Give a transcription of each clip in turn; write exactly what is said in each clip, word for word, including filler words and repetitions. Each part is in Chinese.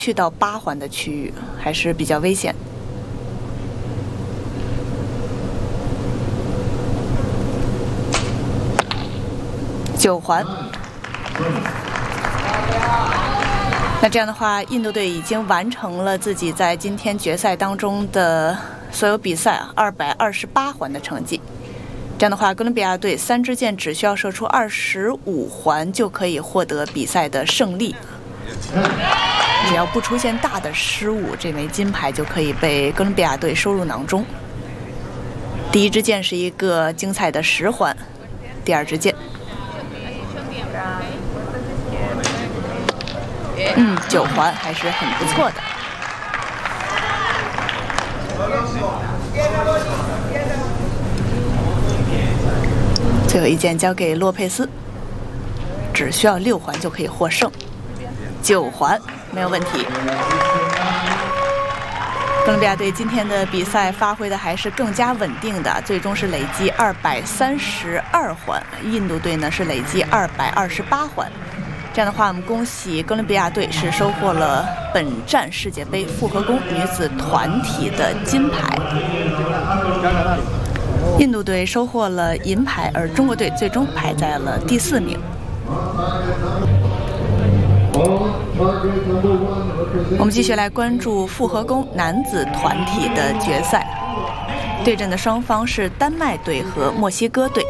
去到八环的区域，还是比较危险。九环。那这样的话，印度队已经完成了自己在今天决赛当中的所有比赛啊，二百二十八环的成绩。这样的话，哥伦比亚队三支箭只需要射出二十五环就可以获得比赛的胜利。只要不出现大的失误，这枚金牌就可以被哥伦比亚队收入囊中。第一支箭是一个精彩的十环，第二支箭。嗯，九环还是很不错的。最后一箭交给洛佩斯，只需要六环就可以获胜。九环没有问题。哥伦比亚队今天的比赛发挥的还是更加稳定的，最终是累计二百三十二环，印度队呢是累计二百二十八环。这样的话，我们恭喜哥伦比亚队是收获了本站世界杯复合弓女子团体的金牌。印度队收获了银牌，而中国队最终排在了第四名。我们继续来关注复合弓男子团体的决赛，对阵的双方是丹麦队和墨西哥队。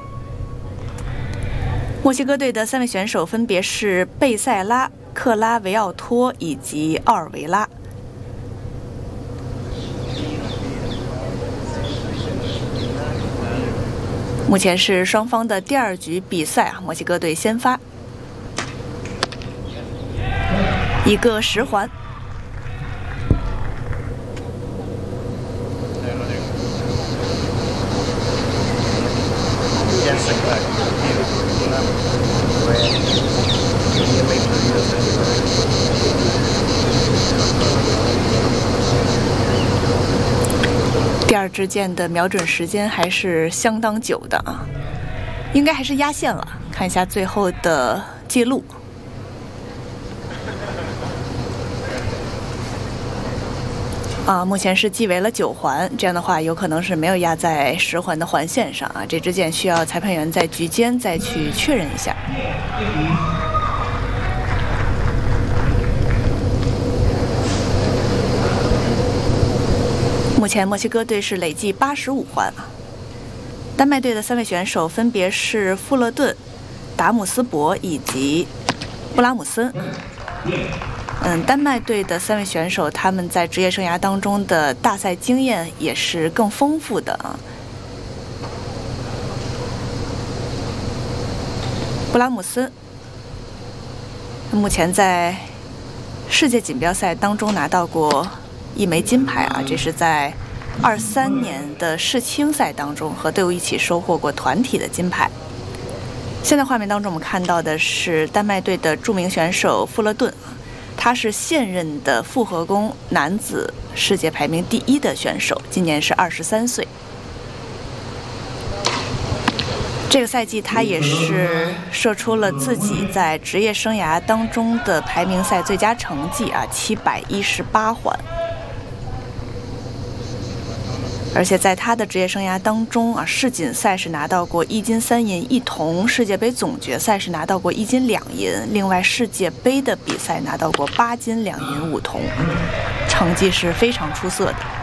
墨西哥队的三位选手分别是贝塞拉、克拉维奥托以及奥尔维拉。目前是双方的第二局比赛啊，墨西哥队先发，一个十环。第二支箭的瞄准时间还是相当久的啊，应该还是压线了。看一下最后的记录。啊，目前是计为了九环，这样的话有可能是没有压在十环的环线上啊。这支箭需要裁判员在局间再去确认一下。目前墨西哥队是累计八十五环，丹麦队的三位选手分别是富勒顿、达姆斯伯以及布拉姆森。嗯，丹麦队的三位选手，他们在职业生涯当中的大赛经验也是更丰富的啊。布拉姆森目前在世界锦标赛当中拿到过一枚金牌啊，这是在二三年的世青赛当中和队伍一起收获过团体的金牌。现在画面当中我们看到的是丹麦队的著名选手富勒顿。他是现任的复合弓男子世界排名第一的选手，今年是二十三岁。这个赛季他也是射出了自己在职业生涯当中的排名赛最佳成绩啊，七百一十八环。而且在他的职业生涯当中啊，世锦赛是拿到过一金三银一铜，世界杯总决赛是拿到过一金两银，另外世界杯的比赛拿到过八金两银五铜，成绩是非常出色的。